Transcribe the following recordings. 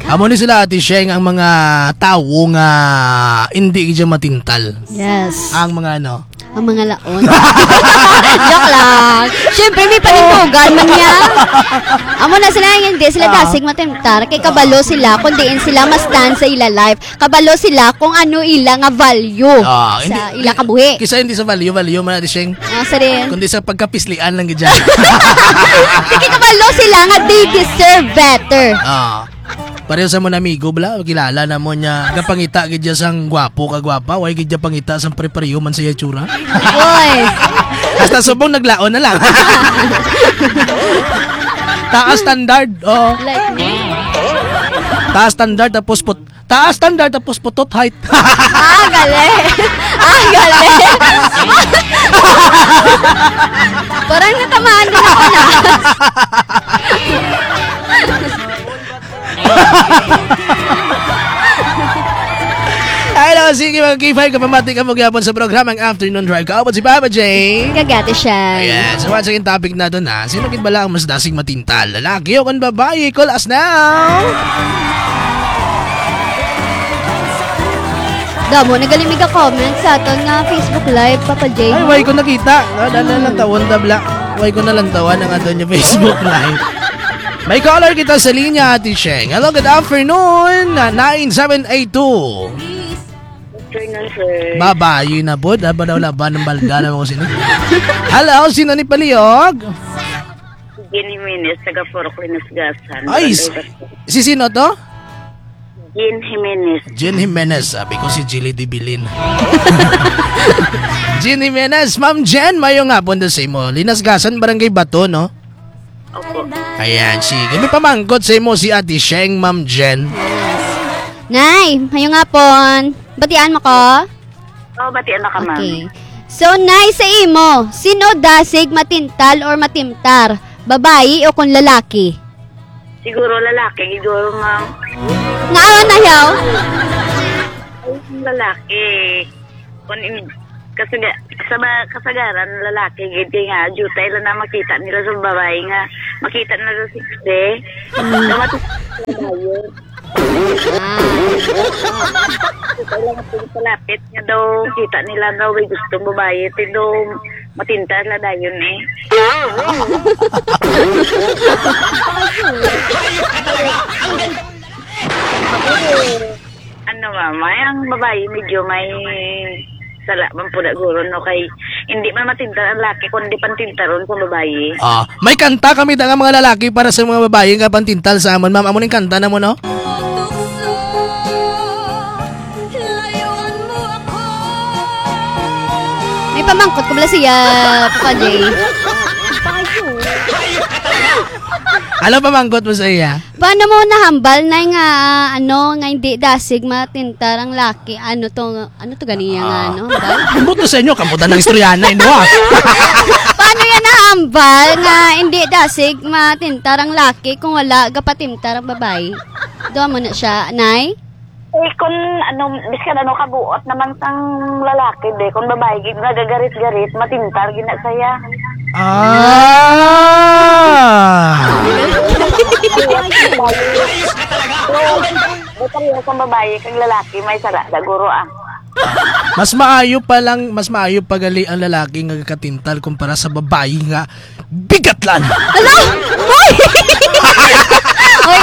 Amo ni sila Ate Sheng ang mga tao nga hindi dyan matintal. Yes. Ang mga ano? Ang mga laon. Joke lang. Siyempre may panintugan man niya. Amo na sila hindi sila dasig matintar. Kay kabalo sila kung diin sila masdan sa ila life. Kabalo sila kung ano ila nga value sa ila kabuhi. Kisa hindi sa value man Ate Sheng. Sa rin. Kundi sa pagkapislian lang gidyan. Kay kabalo sila nga they deserve better. Pareho sa mga amigo bala, kilala na mo niya gapangita gidya sang gwapo ka gwapa, way gidya pangita sang pre-pareho man sa itsura. Boy. Hasta subong naglaon na lang. Taas standard. Like me. Taas standard tapos putot height. Galing. Galing. Parang natamaan din ako na. Hello, sige mga K5, kapamati ka magyapon sa programang Afternoon Drive. Kaabot si Papa J. Gagati siya. Ayan, so once again topic na doon ha. Sino kit bala ang mas dasing matintal? Lalaki o kung babae? Call us now! Damo, nagalimig ka comment sa aton nga Facebook Live, Papa J. Ay, way ko nakita. Dala lang tawon dabla. Way ko na lang tawan ang aton yung Facebook Live. May caller kita sa linya, Ate Sheng. Hello, good afternoon. 9782. Babae na po. Aba daw laban ng balda na mo sino. Hello, sino ni Paliog? Jean Jimenez, taga Foro Clinas Gasan. Ay, si sino to? Jean Jimenez. Jean Jimenez. Sabi ko si Jilly Dibilin. Jean Jimenez. Ma'am Jen, mayo nga po sa imo. Linas Gasan, Barangay Bato, no? Opo. Ayan, sige. May pamangkot sa imo si Ate Sheng, Ma'am Jen. Nay, mayo nga po. Batian mo ko? Oo, batian na ka, ma'am. Okay. So, Nay, sa imo, sino dasig matintal or matimtar? Babae o kung lalaki? Siguro lalaki, siguro, ma'am. Naawa na yaw? Ay, lalaki. Kasi sa kasagaran, lalaki, giti nga, jutay lang na makita nila sa babae nga. Makita na sa 60. Palapit nga daw, kita nila daw, may gustong babae. Ito daw, matinta na dayon eh. Ano mama, ang babae medyo may sala man po na guro no kay hindi man matinta ang laki kundi pantinta ron sa babae. May kanta kami nga mga lalaki para sa mga babae nga pantintal sa amon. Ma'am, amo ning kanta na mo no? May pamangkot ko bala siya, Papa J. Ano pamangkot mo sa iya? Paano mo nahambal na nga nga hindi dasig matintar ang laki? Ano to ganiya nga Buto sa inyo kamutan ng istoryana ino Paano yan nahambal nga hindi dasig matintar ang laki kung wala gapatintar ang babae? Doon mo na siya, Nay? Kung biskan kabuot naman sang lalaki de, kung babae nagagarit-garit, matintar gina saya. Betul kung babae kang lalaki may sala daguro Mas maayo pagali ang lalaki nga katintal kumpara sa babae nga bigatlan. Ala! Hoy! Hoy!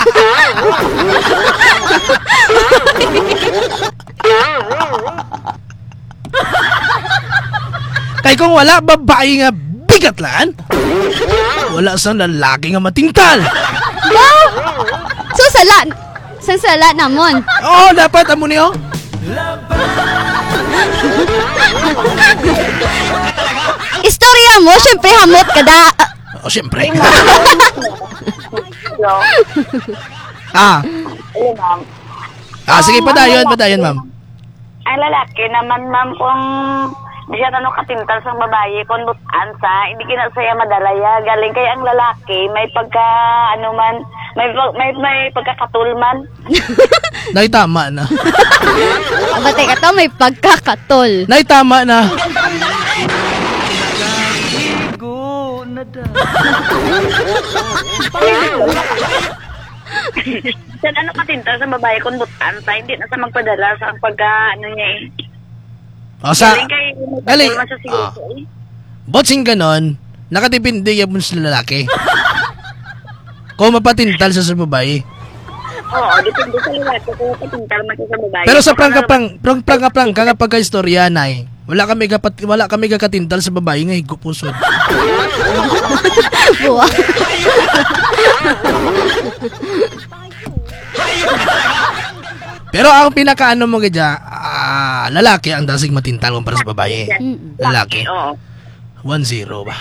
Kay kung wala babae nga bigatlan, wala sang lalaki nga matintal. Wow! So sala namon. Oo, dapat amo niyo. Istorya mo, syempre hamot kada. Syempre. Sige, padayon, ma'am. Ang lalaki naman, ma'am, kung di siya katintal sa babae, kung butan sa, hindi kinasaya madalaya. Galing kaya ang lalaki, may pagka, may pagkakatulman. Naitama na. Abate ka to, may pagkakatol. Naitama na. Saan ano katintal sa babae kung butan sa hindi na sa magpadala sa pagka ano niya eh. O sa... Galing kay Galing. sa siguro eh. Botsing ganon, nakatipindi yan mo sa lalaki. Kung mapatintal sa babae. Oo, depende sa lalaki kung katintal man siya sa babae. Pero sa prang ka nga pagka-istorya na wala kami kakatintal sa babae nga higupusod. Buwa. Pero ang pinakaano mo gadya, lalaki ang dasig matintal kumpara sa babae. Lalaki. Oo. 1-0 ba?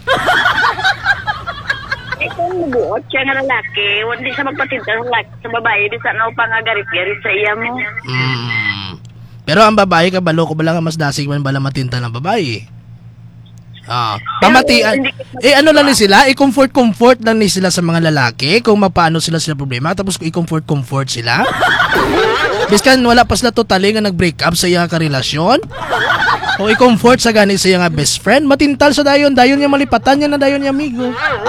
Eh kung mabuot siya nga lalaki, hindi siya magpatintal sa babae, di sa ano pangagarip-garip sa iya mo. Pero ang babae, kabalo ko ba lang mas dasig man bala matintal ng babae? Pamatian. Ano lang ni sila, i-comfort lang ni sila sa mga lalaki kung mapaano sila problema, tapos i-comfort sila. Biskan wala pa sila totally nga nag-break up sa iya karelasyon. O i-comfort sa gani sa iya nga best friend, matintal sa dayon niya malipatan niya na dayon niya amigo.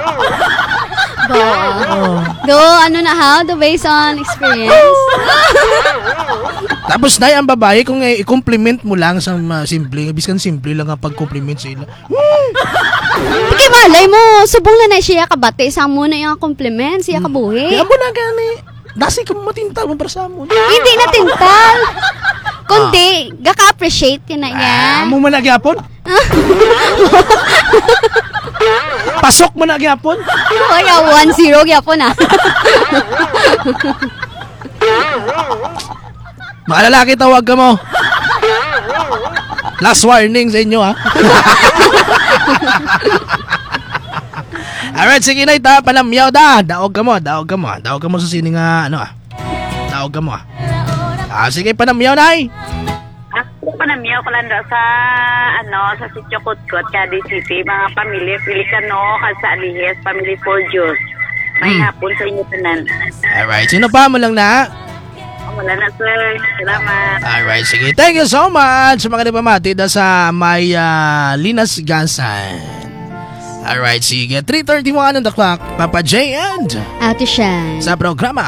Do, ano na how? Do based on experience? Tapos na ang babae kung i-compliment mo lang sa simple, biskan simple lang ang pag-compliment sa ila. Sige, malay mo, subong na siya kabate, sa mo na yung compliment, siya kabuhi. Kaya mo na gani. Dasi ka matintal mo para sa mo. Hindi na tintal. Kundi, gaka-appreciate ka na niya. Mo man nagyapon? Pasok mo na gyapon? Oy, 1-0 gyapon ah. Mga lalaki, tawag ka mo. Last warning sa inyo, ha? Alright, sige na, panamyaw da. Daog ka mo sa sini nga, daog ka mo, sige, panamyaw na, Ako panamyaw ko lang sa sa Sitio Kutkot, Cadiz City, mga pamilya Filipino, sa Alihes, Family for Diyos. May hapon sa inyo tanan. Alright, sino pa mo lang na? Wala na, sir. Salamat. Alright, sige. Thank you so much sa mga nagpamati sa may Linas Gasan. Alright, sige. 3:31 on the clock. Papa J and Ate Shan. sa programa